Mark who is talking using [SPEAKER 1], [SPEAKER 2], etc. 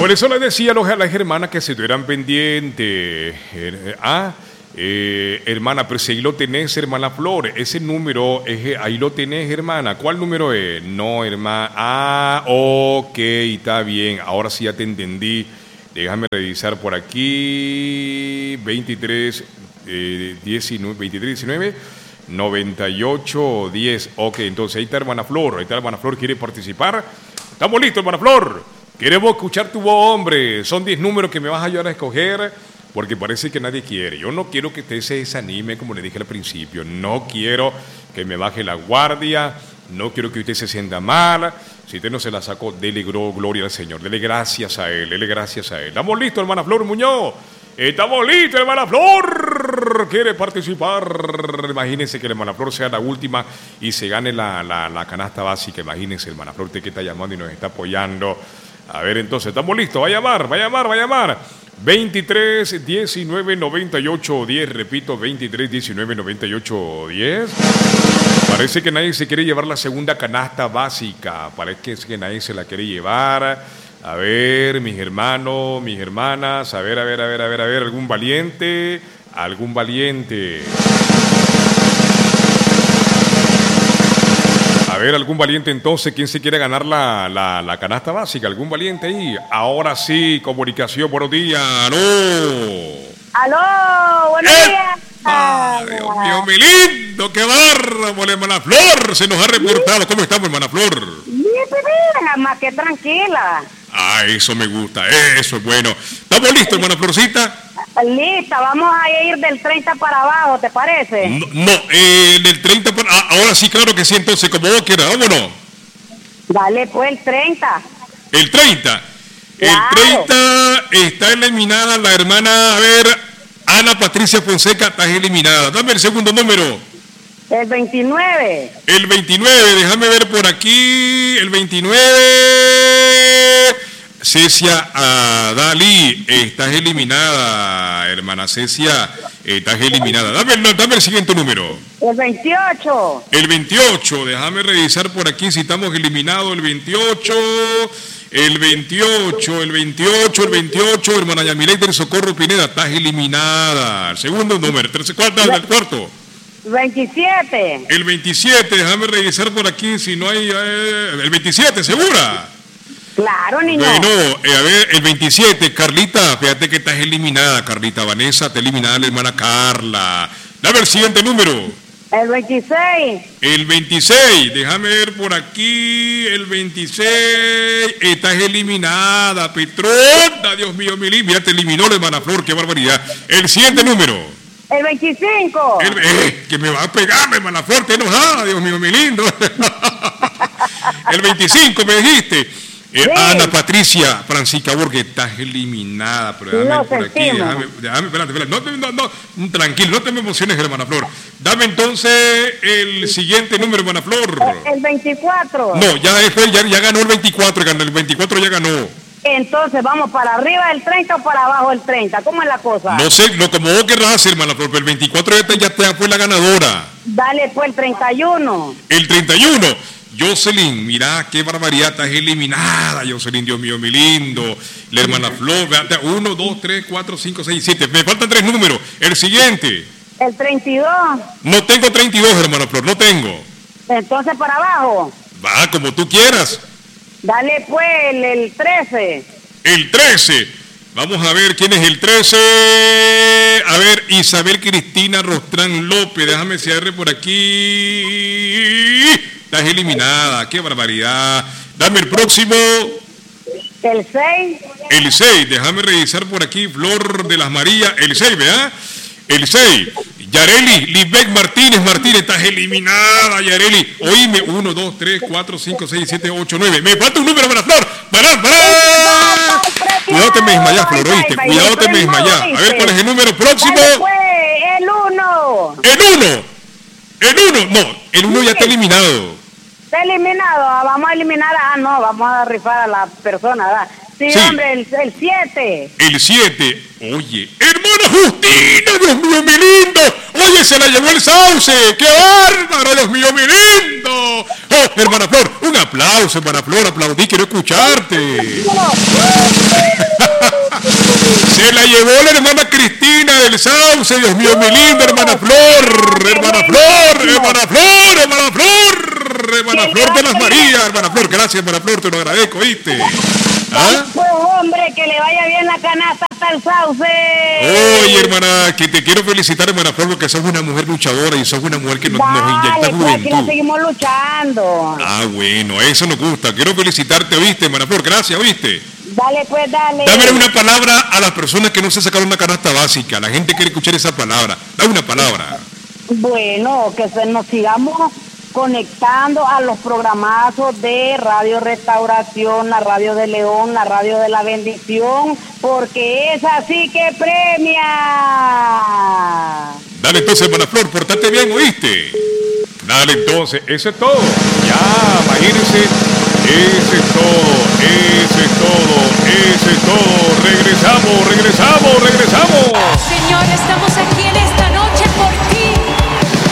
[SPEAKER 1] Por eso les decía a las hermanas que se estuvieran pendientes. Hermana, pero si ahí lo tenés, hermana Flor, ese número, ahí lo tenés, hermana. ¿Cuál número es? No, hermana. Ok, está bien. Ahora sí ya te entendí. Déjame revisar por aquí. 2319 98 10. Ok, entonces ahí está hermana Flor. Ahí está hermana Flor, ¿quiere participar? Estamos listos, hermana Flor. Queremos escuchar tu voz, hombre. Son 10 números que me vas a ayudar a escoger, porque parece que nadie quiere. Yo no quiero que usted se desanime, como le dije al principio. No quiero que me baje la guardia. No quiero que usted se sienta mal. Si usted no se la sacó, dele gloria al Señor. Dele gracias a Él. Dele gracias a Él. ¿Estamos listos, hermana Flor Muñoz? ¡Estamos listos, hermana Flor! ¿Quiere participar? Imagínense que la hermana Flor sea la última y se gane la canasta básica. Imagínense, hermana Flor, usted que está llamando y nos está apoyando. A ver, entonces, ¿estamos listos? Va a llamar. 23 19 98 10. Repito, 23 19 98 10. Parece que nadie se quiere llevar la segunda canasta básica. Parece que nadie se la quiere llevar. A ver, mis hermanos, mis hermanas. A ver. ¿Algún valiente? A ver, algún valiente entonces. ¿Quién se quiere ganar la canasta básica? ¿Algún valiente ahí? Ahora sí, comunicación. Buenos días.
[SPEAKER 2] ¡Aló! ¡Buenos días!
[SPEAKER 1] Dios mío, mi lindo, qué bárbaro, hermana Flor, se nos ha reportado. ¿Cómo estamos, hermana Flor?
[SPEAKER 2] Bien, más que tranquila.
[SPEAKER 1] Eso me gusta, eso es bueno. ¿Estamos listos, hermana Florcita?
[SPEAKER 2] Lista, vamos a ir del 30 para abajo, ¿te parece?
[SPEAKER 1] No, del 30 para... ahora sí, claro que sí, entonces, como vos quieras, vámonos.
[SPEAKER 2] Dale, pues, el 30.
[SPEAKER 1] El 30.
[SPEAKER 2] Claro.
[SPEAKER 1] El 30 está eliminada la hermana, a ver, Ana Patricia Fonseca, está eliminada. Dame el segundo número.
[SPEAKER 2] El 29.
[SPEAKER 1] El 29, déjame ver por aquí. El 29. Cecia Dalí, estás eliminada, hermana Cecia, estás eliminada. Dame el siguiente número.
[SPEAKER 2] El 28.
[SPEAKER 1] El 28, déjame revisar por aquí si estamos eliminados. El 28, hermana Yamilei del Socorro Pineda, estás eliminada. El segundo número, el cuarto.
[SPEAKER 2] 27.
[SPEAKER 1] El 27, déjame revisar por aquí si no hay... el 27, ¿segura?
[SPEAKER 2] Claro, niño.
[SPEAKER 1] Bueno, a ver, el 27, Carlita, fíjate que estás eliminada, Carlita. Vanessa, está eliminada la hermana Carla. Dame el siguiente número.
[SPEAKER 2] El 26.
[SPEAKER 1] El 26, déjame ver por aquí. El 26, estás eliminada, Petrona. Dios mío, mira, te eliminó la hermana Flor, qué barbaridad. El siguiente número.
[SPEAKER 2] El 25.
[SPEAKER 1] Que me va a pegar, hermana Flor, te enojada, Dios mío, mi lindo. El 25, me dijiste. Sí. Ana Patricia Francisca Borges, estás eliminada, pero déjame por aquí, déjame, espérate, no, tranquilo, no te me emociones, hermana Flor. Dame entonces el siguiente número, hermana Flor.
[SPEAKER 2] El 24.
[SPEAKER 1] No, ya ganó el 24, el 24 ya ganó.
[SPEAKER 2] Entonces, ¿vamos para arriba del 30 o para abajo del 30? ¿Cómo es la cosa?
[SPEAKER 1] No sé, como vos querrás hacer, hermana Flor, pero el 24 ya te fue la ganadora.
[SPEAKER 2] Dale, pues, el 31.
[SPEAKER 1] El 31. Jocelyn, mira qué barbaridad, estás eliminada, Jocelyn, Dios mío, mi lindo. La hermana Flor, 1, 2, 3, 4, 5, 6, 7. Me faltan 3 números. El siguiente.
[SPEAKER 2] El 32.
[SPEAKER 1] No tengo 32, hermana Flor, no tengo.
[SPEAKER 2] Entonces para abajo.
[SPEAKER 1] Va, como tú quieras.
[SPEAKER 2] Dale pues el 13.
[SPEAKER 1] El 13. Vamos a ver quién es el 13. A ver, Isabel Cristina Rostrán López. Déjame cierre por aquí. Estás eliminada, qué barbaridad. Dame el próximo.
[SPEAKER 2] El 6.
[SPEAKER 1] El 6, déjame revisar por aquí, Flor de las Marías. El 6, ¿verdad? El 6. Yareli Lisbeth Martínez, estás eliminada, Yareli. Oíme, 1, 2, 3, 4, 5, 6, 7, 8, 9. Me falta un número para Flor. ¡Para! Cuidado te me desmayás, Flor, ¿oíste? Cuidado te me desmayás. A ver, ¿cuál es el número próximo?
[SPEAKER 2] El 1.
[SPEAKER 1] El 1. No, el 1 ya está eliminado.
[SPEAKER 2] Está eliminado, vamos a eliminar vamos a rifar a la persona, ¿verdad? Sí, hombre, el 7. El 7, oye, hermana Justina, Dios mío, mi lindo, oye, se la llevó el sauce, qué bárbaro, Dios mío, mi lindo. Oh, hermana Flor, un aplauso, hermana Flor, aplaudí, quiero escucharte.
[SPEAKER 1] Se la llevó la hermana Cristina del Sauce, Dios mío, mi linda hermana Flor, hermana Flor, hermana Flor, hermana Flor, hermana Flor de las Marías, hermana Flor, gracias hermana Flor, te lo agradezco, ¿viste?
[SPEAKER 2] ¿Ah? Pues hombre, que le vaya bien la canasta hasta el Sauce.
[SPEAKER 1] Oye, hermana, que te quiero felicitar, hermana Flor, porque sos una mujer luchadora y sos una mujer que nos inyecta juventud.
[SPEAKER 2] Pues, seguimos luchando.
[SPEAKER 1] Ah, bueno, eso nos gusta. Quiero felicitarte, ¿viste, hermana Flor? Gracias, ¿viste?
[SPEAKER 2] Dale, pues, dale.
[SPEAKER 1] Dame una palabra a las personas que no se sacaron una canasta básica. La gente quiere escuchar esa palabra. Dame una palabra.
[SPEAKER 2] Bueno, que nos sigamos conectando a los programazos de Radio Restauración, la Radio de León, la Radio de la Bendición, porque es así que premia.
[SPEAKER 1] Dale entonces, hermana Flor, portate bien, ¿oíste? Dale entonces, eso es todo. Ya, imagínense, eso es todo, eso es todo, eso es todo. Regresamos.